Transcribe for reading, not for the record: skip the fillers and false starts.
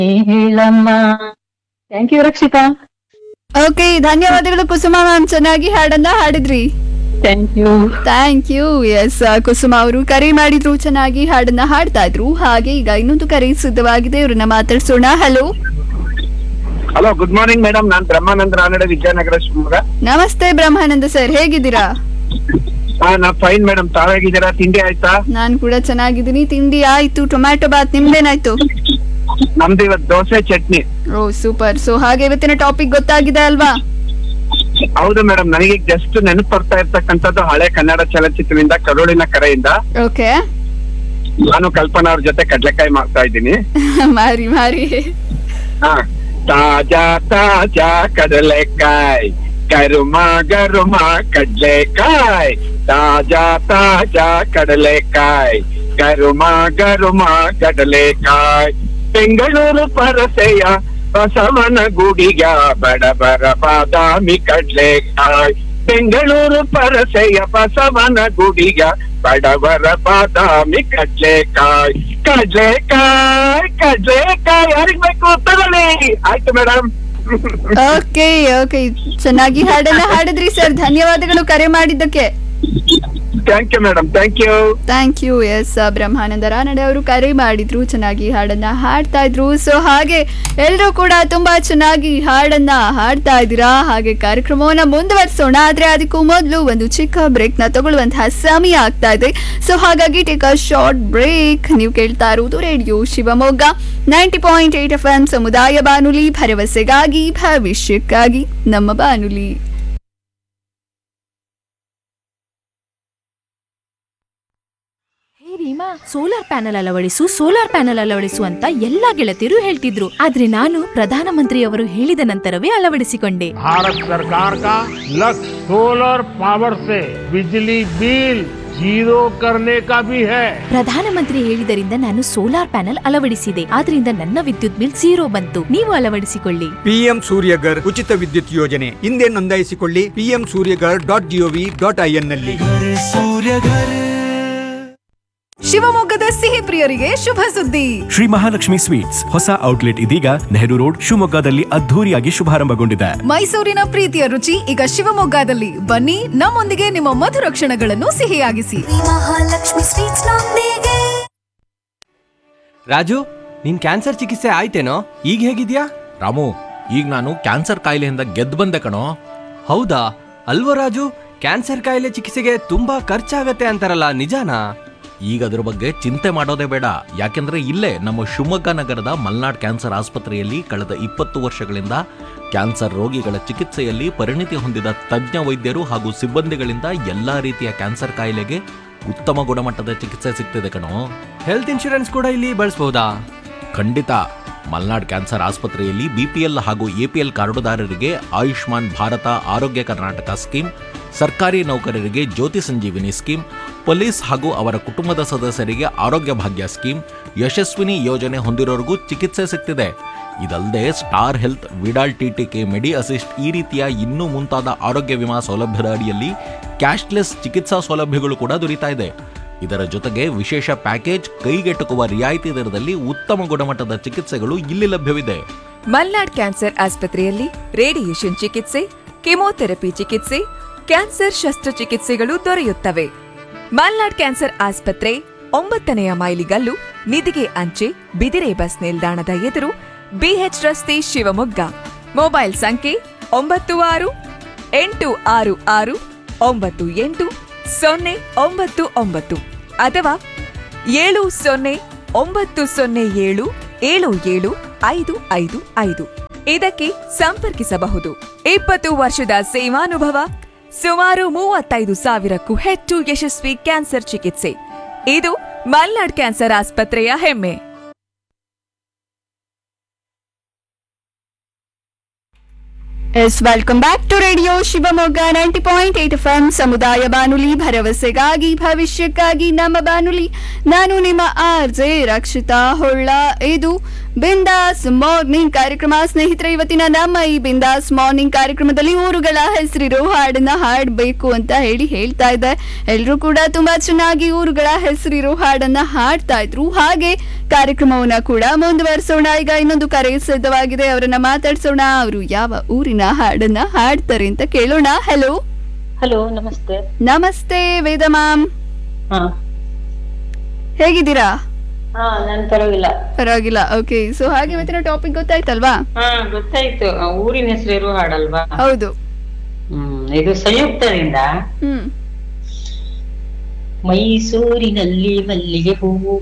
ಹೇಳಮ್ಮ. Thank you Rakshita. Okay, ಧನ್ಯವಾದಗಳು ಕುಸುಮ ma'am, ಚೆನ್ನಾಗಿ ಹಾಡನ್ನ ಹಾಡಿದ್ರಿ. Thank you. Thank you. S, ಕುಸುಮ ಅವರು ಕರೆ ಮಾಡಿದ್ರು, ಚೆನ್ನಾಗಿ ಹಾಡನ್ನ ಹಾಡ್ತಾ ಇದ್ರು. ಹಾಗೆ ಈಗ ಇನ್ನೊಂದು ಕರೆ ಸಿದ್ಧವಾಗಿದೆ, ಇವ್ರನ್ನ ಮಾತಾಡ್ಸೋಣ. Hello hello, good morning madam. ನಾನ್ ಬ್ರಹ್ಮಾನಂದ ರಾನಡೆ, ವಿಜಯನಗರ, ಶಿವಮೊಗ್ಗ. ನಮಸ್ತೆ ಬ್ರಹ್ಮಾನಂದ ಸರ್, ಹೇಗಿದ್ದೀರಾ? ನಾ ಫೈನ್ ಮೇಡಮ್. ತಾವಾಗಿದ್ದೀರಾ? ತಿಂಡಿ ಆಯ್ತಾ? ನಾನ್ ಕೂಡ ಚೆನ್ನಾಗಿದ್ದೀನಿ. ತಿಂಡಿ ಆಯ್ತು, ಟೊಮ್ಯಾಟೊ ಬಾತ್. ನಿಮ್ದೇನಾಯ್ತು? ನಮ್ದು ಇವತ್ತು ದೋಸೆ ಚಟ್ನಿ. ಓ ಸೂಪರ್. ಸೊ ಹಾಗೆ ಇವತ್ತಿನ ಟಾಪಿಕ್ ಗೊತ್ತಾಗಿದೆ ಅಲ್ವಾ? ಹೌದು ಮೇಡಮ್, ನನಗೆ ಜಸ್ಟ್ ನೆನಪು ಬರ್ತಾ ಇರ್ತಕ್ಕಂಥದ್ದು ಹಳೆ ಕನ್ನಡ ಚಲನಚಿತ್ರದಿಂದ ಕರುಳಿನ ಕರೆಯಿಂದ. ಓಕೆ. ನಾನು ಕಲ್ಪನಾ ಅವ್ರ ಜೊತೆ ಕಡ್ಲೆಕಾಯಿ ಮಾಡ್ತಾ ಇದ್ದೀನಿ. ಮಾರಿ ಮಾರಿ. ಹಾ, ತಾಜಾ ತಾಜಾ ಕಡಲೆಕಾಯಿ, ಗರುಮ ಗರುಮ ಕಡ್ಲೆಕಾಯಿ, ತಾಜಾ ತಾಜಾ ಕಡಲೆಕಾಯಿ, ಗರುಮ ಗರುಮ ಕಡಲೆಕಾಯಿ. ಬೆಂಗಳೂರು ಪರಸೆಯ ಬಸವನ ಗುಡಿಗ ಬಡಬರ ಬಾದಾಮಿ ಕಡ್ಲೆಕಾಯಿ. ಬೆಂಗಳೂರು ಪರಸೆಯ ಬಸವನ ಗುಡಿಗ ಬಡವರ ಬಾದಾಮಿ ಕಡ್ಲೆಕಾಯಿ. ಕಡ್ಲೆಕಾಯಿ ಕಡ್ಲೆಕಾಯಿ ಯಾರಿಗ್ ಬೇಕು ತಗೊಳ್ಳಿ. ಆಯ್ತು ಮೇಡಮ್. ಓಕೆ ಓಕೆ, ಚೆನ್ನಾಗಿ ಹಾಡನ್ನ ಹಾಡಿದ್ರಿ ಸರ್. ಧನ್ಯವಾದಗಳು ಕರೆ ಮಾಡಿದ್ದಕ್ಕೆ. Thank you madam, thank you. Thank you. S, ಬ್ರಹ್ಮಾನಂದ ರಾನಡೆ ಅವರು ಕರೆ ಮಾಡಿದ್ರು, ಚೆನ್ನಾಗಿ ಹಾಡನ್ನ ಹಾಡ್ತಾ ಇದ್ರು. ಸೊ ಹಾಗೆ ಎಲ್ಲರೂ ಕೂಡ ತುಂಬಾ ಚೆನ್ನಾಗಿ ಹಾಡನ್ನ ಹಾಡ್ತಾ ಇದ್ದೀರಾ. ಹಾಗೆ ಕಾರ್ಯಕ್ರಮವನ್ನ ಮುಂದುವರಿಸೋಣ, ಆದ್ರೆ ಅದಕ್ಕೂ ಮೊದಲು ಒಂದು ಚಿಕ್ಕ ಬ್ರೇಕ್ ನ ತಗೊಳ್ಳುವಂತಹ ಸಮಯ ಆಗ್ತಾ ಇದೆ. ಸೊ ಹಾಗಾಗಿ ಟೇಕ್ ಅ ಶಾರ್ಟ್ ಬ್ರೇಕ್. ನೀವು ಕೇಳ್ತಾ ಇರುವುದು ರೇಡಿಯೋ ಶಿವಮೊಗ್ಗ 90.8 FM ಸಮುದಾಯ ಬಾನುಲಿ, ಭರವಸೆಗಾಗಿ ಭವಿಷ್ಯಕ್ಕಾಗಿ ನಮ್ಮ ಬಾನುಲಿ. ರೀಮಾ, ಸೋಲಾರ್ ಪ್ಯಾನೆಲ್ ಅಳವಡಿಸು ಅಂತ ಎಲ್ಲಾ ಗೆಳತಿಯರು ಹೇಳ್ತಿದ್ರು. ಆದ್ರೆ ನಾನು ಪ್ರಧಾನಮಂತ್ರಿಯವರು ಹೇಳಿದ ನಂತರವೇ ಅಳವಡಿಸಿಕೊಂಡೆ. ಭಾರತ ಸರ್ಕಾರ का लक्ष्य सोलर पावर से बिजली बिल जीरो करने का भी है. ಪ್ರಧಾನಮಂತ್ರಿ ಹೇಳಿದರಿಂದ ನಾನು ಸೋಲಾರ್ ಪ್ಯಾನೆಲ್ ಅಳವಡಿಸಿದೆ. ಆದ್ರಿಂದ ನನ್ನ ವಿದ್ಯುತ್ ಬಿಲ್ 0 ಬಂತು. ನೀವು ಅಳವಡಿಸಿಕೊಳ್ಳಿ. ಪಿಎಂ ಸೂರ್ಯಗರ್ ಉಚಿತ ವಿದ್ಯುತ್ ಯೋಜನೆ ಹಿಂದೆ ನೋಂದಾಯಿಸಿಕೊಳ್ಳಿ. pmsuryagar.gov.in ನಲ್ಲಿ. ಶಿವಮೊಗ್ಗದ ಸಿಹಿ ಪ್ರಿಯರಿಗೆ ಶುಭ ಸುದ್ದಿ. ಶ್ರೀ ಮಹಾಲಕ್ಷ್ಮಿ ಸ್ವೀಟ್ಸ್ ಹೊಸ ಔಟ್ಲೆಟ್ ಇದೀಗ ನೆಹರು ರೋಡ್ ಶಿವಮೊಗ್ಗದಲ್ಲಿ ಅದ್ಧೂರಿಯಾಗಿ ಶುಭಾರಂಭಗೊಂಡಿದೆ. ಮೈಸೂರಿನ ಪ್ರೀತಿಯ ರುಚಿ ಈಗ ಶಿವಮೊಗ್ಗದಲ್ಲಿ. ಬನ್ನಿ, ನಮ್ಮೊಂದಿಗೆ ನಿಮ್ಮ ಮಧುರ ಕ್ಷಣಗಳನ್ನು ಸಿಹಿಯಾಗಿಸಿ. ಮಹಾಲಕ್ಷ್ಮಿ ಸ್ವೀಟ್ಸ್ ನೊಂದಿಗೆ. ರಾಜು, ನಿನ್ ಕ್ಯಾನ್ಸರ್ ಚಿಕಿತ್ಸೆ ಆಯ್ತೇನೋ? ಈಗ ಹೇಗಿದ್ಯಾ? ರಾಮು, ಈಗ ನಾನು ಕ್ಯಾನ್ಸರ್ ಕಾಯಿಲೆಯಿಂದ ಗೆದ್ದು ಬಂದೆ ಕಣೋ. ಹೌದಾ? ಅಲ್ವೋ ರಾಜು, ಕ್ಯಾನ್ಸರ್ ಕಾಯಿಲೆ ಚಿಕಿತ್ಸೆಗೆ ತುಂಬಾ ಖರ್ಚಾಗತ್ತೆ ಅಂತಾರಲ್ಲ, ನಿಜಾನಾ? ಈಗ ಅದ್ರ ಬಗ್ಗೆ ಚಿಂತೆ ಮಾಡೋದೇ ಬೇಡ. ಯಾಕೆಂದ್ರೆ ಇಲ್ಲೇ ನಮ್ಮ ಶಿವಮೊಗ್ಗ ನಗರದ ಮಲ್ನಾಡ್ ಕ್ಯಾನ್ಸರ್ ಆಸ್ಪತ್ರೆಯಲ್ಲಿ ಕಳೆದ 20 ವರ್ಷಗಳಿಂದ ಕ್ಯಾನ್ಸರ್ ರೋಗಿಗಳ ಚಿಕಿತ್ಸೆಯಲ್ಲಿ ಪರಿಣಿತಿ ಹೊಂದಿದ ತಜ್ಞ ವೈದ್ಯರು ಹಾಗೂ ಸಿಬ್ಬಂದಿಗಳಿಂದ ಎಲ್ಲಾ ರೀತಿಯ ಕ್ಯಾನ್ಸರ್ ಕಾಯಿಲೆಗೆ ಉತ್ತಮ ಗುಣಮಟ್ಟದ ಚಿಕಿತ್ಸೆ ಸಿಗ್ತಿದೆ ಕಣೋ. ಹೆಲ್ತ್ ಇನ್ಶೂರೆನ್ಸ್ ಕೂಡ ಇಲ್ಲಿ ಬಳಸಬಹುದಾ? ಖಂಡಿತ. ಮಲ್ನಾಡ್ ಕ್ಯಾನ್ಸರ್ ಆಸ್ಪತ್ರೆಯಲ್ಲಿ ಬಿಪಿಎಲ್ ಹಾಗೂ ಎಪಿಎಲ್ ಕಾರ್ಡುದಾರರಿಗೆ ಆಯುಷ್ಮಾನ್ ಭಾರತ ಆರೋಗ್ಯ ಕರ್ನಾಟಕ ಸ್ಕೀಮ್, ಸರ್ಕಾರಿ ನೌಕರರಿಗೆ ಜ್ಯೋತಿ ಸಂಜೀವಿನಿ ಸ್ಕೀಮ್, ಪೊಲೀಸ್ ಹಾಗೂ ಅವರ ಕುಟುಂಬದ ಸದಸ್ಯರಿಗೆ ಆರೋಗ್ಯ ಭಾಗ್ಯ ಸ್ಕೀಮ್, ಯಶಸ್ವಿನಿ ಯೋಜನೆ ಹೊಂದಿರೋರಿಗೂ ಚಿಕಿತ್ಸೆ ಸಿಗ್ತಿದೆ. ಇದಲ್ಲದೆ ಸ್ಟಾರ್ ಹೆಲ್ತ್, ವಿಡಾಲ್ ಟಿಟಿಕೆ, ಮೆಡಿ ಅಸಿಸ್ಟ್ ಈ ರೀತಿಯ ಇನ್ನೂ ಮುಂತಾದ ಆರೋಗ್ಯ ವಿಮಾ ಸೌಲಭ್ಯದ ಅಡಿಯಲ್ಲಿ ಕ್ಯಾಶ್ಲೆಸ್ ಚಿಕಿತ್ಸಾ ಸೌಲಭ್ಯಗಳು ಕೂಡ ದೊರೀತಾ ಇದೆ. ಇದರ ಜೊತೆಗೆ ವಿಶೇಷ ಪ್ಯಾಕೇಜ್, ಕೈಗೆಟುಕುವ ರಿಯಾಯಿತಿ ದರದಲ್ಲಿ ಉತ್ತಮ ಗುಣಮಟ್ಟದ ಚಿಕಿತ್ಸೆಗಳು ಇಲ್ಲಿ ಲಭ್ಯವಿದೆ. ಮಲ್ನಾಡ್ ಕ್ಯಾನ್ಸರ್ ಆಸ್ಪತ್ರೆಯಲ್ಲಿ ರೇಡಿಯೇಷನ್ ಚಿಕಿತ್ಸೆ, ಕೆಮೊಥೆರಪಿ ಚಿಕಿತ್ಸೆ, ಕ್ಯಾನ್ಸರ್ ಶಸ್ತ್ರಚಿಕಿತ್ಸೆಗಳು ದೊರೆಯುತ್ತವೆ. ಮಲ್ನಾಡ್ ಕ್ಯಾನ್ಸರ್ ಆಸ್ಪತ್ರೆ 9ನೇ ಮೈಲಿಗಲ್ಲು, ನಿಧಿಗೆ ಅಂಚೆ, ಬಿದಿರೆ ಬಸ್ ನಿಲ್ದಾಣದ ಎದುರು, ಬಿಎಚ್ ರಸ್ತೆ, ಶಿವಮೊಗ್ಗ. ಮೊಬೈಲ್ ಸಂಖ್ಯೆ 9666988099 ಅಥವಾ 709007775555. ಇದಕ್ಕೆ ಸಂಪರ್ಕಿಸಬಹುದು. 20 ವರ್ಷದ ಸೇವಾನುಭವ, ಸುಮಾರು 35,000ಕ್ಕೂ ಹೆಚ್ಚು ಯಶಸ್ವಿ ಕ್ಯಾನ್ಸರ್ ಚಿಕಿತ್ಸೆ. ಇದು ಮಲ್ನಾಡ್ ಕ್ಯಾನ್ಸರ್ ಆಸ್ಪತ್ರೆಯ ಹೆಮ್ಮೆ. S, welcome back to radio Shivamogga 90.8 FM ಸಮುದಾಯ ಬಾನುಲಿ, ಭರವಸೆಗಾಗಿ ಭವಿಷ್ಯಕ್ಕಾಗಿ ನಮ್ಮ ಬಾನುಲಿ. ನಾನು ನಿಮ್ಮ RJ ರಕ್ಷಿತಾ ಹೊಳ್ಳ. ಇದು ಬಿಂದಾಸ್ ಮಾರ್ನಿಂಗ್ ಕಾರ್ಯಕ್ರಮ. ಸ್ನೇಹಿತರೆ, ಇವತ್ತಿನ ನಮ್ಮ ಈ ಬಿಂದಾಸ್ ಮಾರ್ನಿಂಗ್ ಕಾರ್ಯಕ್ರಮದಲ್ಲಿ ಊರುಗಳ ಹೆಸರಿರೋ ಹಾಡನ್ನ ಹಾಡಬೇಕು ಅಂತ ಹೇಳ್ತಾ ಇದ್ದೆ. ಎಲ್ಲರೂ ಕೂಡ ತುಂಬಾ ಚೆನ್ನಾಗಿ ಊರುಗಳ ಹೆಸರಿರೋ ಹಾಡನ್ನ ಹಾಡ್ತಾ ಇದ್ರು. ಹಾಗೆ ಕಾರ್ಯಕ್ರಮವನ್ನ ಕೂಡ ಮುಂದುವರಿಸೋಣ. ಈಗ ಇನ್ನೊಂದು ಕರೆ ಸಿದ್ಧವಾಗಿದೆ, ಅವರನ್ನ ಮಾತಾಡ್ಸೋಣ. ಅವರು ಯಾವ ಊರಿನ ಹಾಡನ್ನ ಹಾಡ್ತಾರೆ ಅಂತ ಕೇಳೋಣ. ಹಲೋ ಹಲೋ, ನಮಸ್ತೆ. ನಮಸ್ತೆ ವೇದ ಮ್ಯಾಮ್, ಹಾ ಹೇಗಿದ್ದೀರಾ? ಹಾ, ನಾನ್ ಪರವಾಗಿಲ್ಲ. ಓಕೆ, ಸೊ ಹಾಗೆ ಇವತ್ತಿನ ಟಾಪಿಕ್ ಗೊತ್ತಾಯ್ತಲ್ವಾ? ಹಾ, ಗೊತ್ತಾಯ್ತು. ಊರಿನ ಹೆಸರು ಹಾಡಲ್ವಾ? ಹೌದು. ಇದು ಸಂಯುಕ್ತದಿಂದ ಮೈಸೂರಿನಲ್ಲಿ ಮಲ್ಲಿಗೆ ಹೂವು